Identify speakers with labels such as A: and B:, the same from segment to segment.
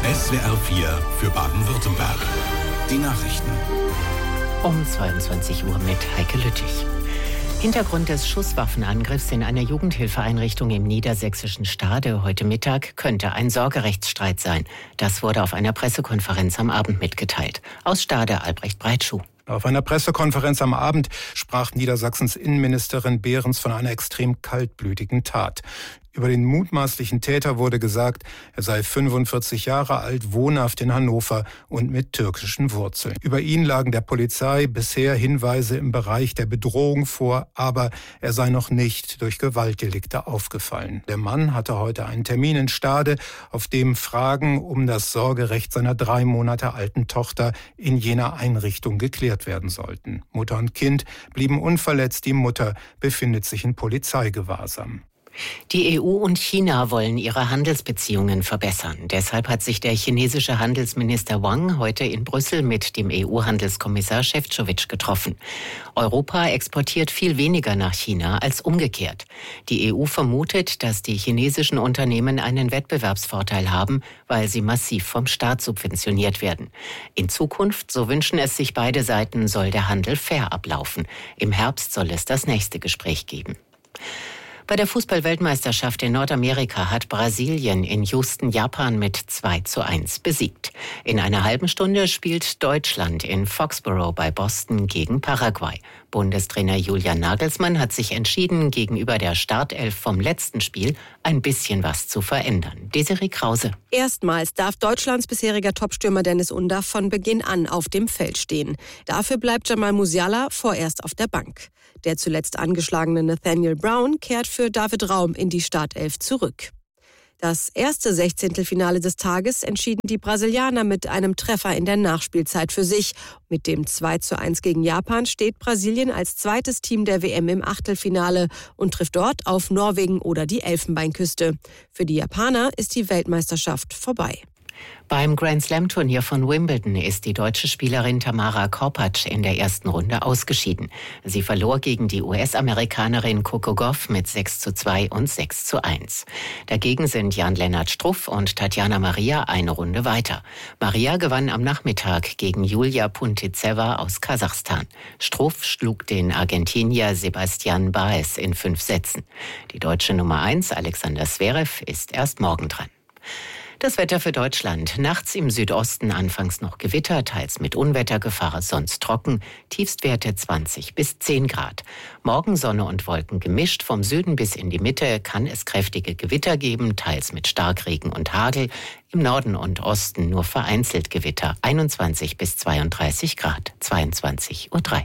A: SWR 4 für Baden-Württemberg. Die Nachrichten.
B: Um 22 Uhr mit Heike Lüttich. Hintergrund des Schusswaffenangriffs in einer Jugendhilfeeinrichtung im niedersächsischen Stade heute Mittag könnte ein Sorgerechtsstreit sein. Das wurde auf einer Pressekonferenz am Abend mitgeteilt. Aus Stade Albrecht Breitschuh.
C: Auf einer Pressekonferenz am Abend sprach Niedersachsens Innenministerin Behrens von einer extrem kaltblütigen Tat. Über den mutmaßlichen Täter wurde gesagt, er sei 45 Jahre alt, wohnhaft in Hannover und mit türkischen Wurzeln. Über ihn lagen der Polizei bisher Hinweise im Bereich der Bedrohung vor, aber er sei noch nicht durch Gewaltdelikte aufgefallen. Der Mann hatte heute einen Termin in Stade, auf dem Fragen um das Sorgerecht seiner 3 Monate alten Tochter in jener Einrichtung geklärt werden sollten. Mutter und Kind blieben unverletzt, die Mutter befindet sich in Polizeigewahrsam.
B: Die EU und China wollen ihre Handelsbeziehungen verbessern. Deshalb hat sich der chinesische Handelsminister Wang heute in Brüssel mit dem EU-Handelskommissar Šefčovič getroffen. Europa exportiert viel weniger nach China als umgekehrt. Die EU vermutet, dass die chinesischen Unternehmen einen Wettbewerbsvorteil haben, weil sie massiv vom Staat subventioniert werden. In Zukunft, so wünschen es sich beide Seiten, soll der Handel fair ablaufen. Im Herbst soll es das nächste Gespräch geben. Bei der Fußball-Weltmeisterschaft in Nordamerika hat Brasilien in Houston Japan mit 2:1 besiegt. In einer halben Stunde spielt Deutschland in Foxborough bei Boston gegen Paraguay. Bundestrainer Julian Nagelsmann hat sich entschieden, gegenüber der Startelf vom letzten Spiel ein bisschen was zu verändern. Desiree Krause.
D: Erstmals darf Deutschlands bisheriger Topstürmer Dennis Undaff von Beginn an auf dem Feld stehen. Dafür bleibt Jamal Musiala vorerst auf der Bank. Der zuletzt angeschlagene Nathaniel Brown kehrt für David Raum in die Startelf zurück. Das erste Sechzehntelfinale des Tages entschieden die Brasilianer mit einem Treffer in der Nachspielzeit für sich. Mit dem 2:1 gegen Japan steht Brasilien als zweites Team der WM im Achtelfinale und trifft dort auf Norwegen oder die Elfenbeinküste. Für die Japaner ist die Weltmeisterschaft vorbei.
B: Beim Grand-Slam-Turnier von Wimbledon ist die deutsche Spielerin Tamara Korpatsch in der ersten Runde ausgeschieden. Sie verlor gegen die US-Amerikanerin Coco Gauff mit 6:2 und 6:1. Dagegen sind Jan-Lennart Struff und Tatjana Maria eine Runde weiter. Maria gewann am Nachmittag gegen Julia Puntizeva aus Kasachstan. Struff schlug den Argentinier Sebastian Baez in 5 Sätzen. Die deutsche Nummer 1, Alexander Zverev, ist erst morgen dran. Das Wetter für Deutschland. Nachts im Südosten anfangs noch Gewitter, teils mit Unwettergefahr, sonst trocken. Tiefstwerte 20 bis 10 Grad. Morgen Sonne und Wolken gemischt. Vom Süden bis in die Mitte kann es kräftige Gewitter geben, teils mit Starkregen und Hagel. Im Norden und Osten nur vereinzelt Gewitter. 21 bis 32 Grad. 22:03 Uhr.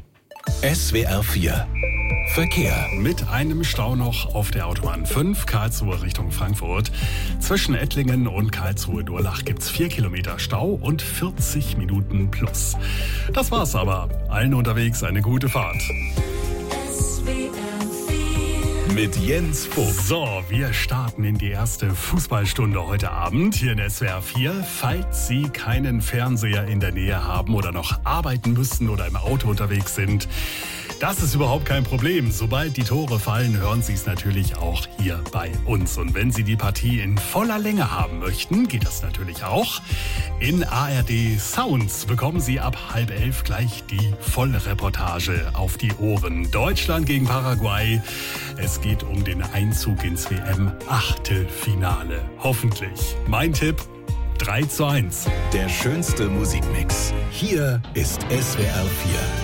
A: SWR 4 Verkehr.
E: Mit einem Stau noch auf der Autobahn 5, Karlsruhe Richtung Frankfurt. Zwischen Ettlingen und Karlsruhe-Durlach gibt's 4 Kilometer Stau und 40 Minuten plus. Das war's aber. Allen unterwegs eine gute Fahrt.
A: Mit Jens Vogt.
E: So, wir starten in die erste Fußballstunde heute Abend hier in SWR 4. Falls Sie keinen Fernseher in der Nähe haben oder noch arbeiten müssen oder im Auto unterwegs sind, das ist überhaupt kein Problem. Sobald die Tore fallen, hören Sie es natürlich auch hier bei uns. Und wenn Sie die Partie in voller Länge haben möchten, geht das natürlich auch. In ARD Sounds bekommen Sie ab 10:30 gleich die volle Reportage auf die Ohren. Deutschland gegen Paraguay. Es geht um den Einzug ins WM-Achtelfinale. Hoffentlich. Mein Tipp: 3:1.
A: Der schönste Musikmix. Hier ist SWR 4.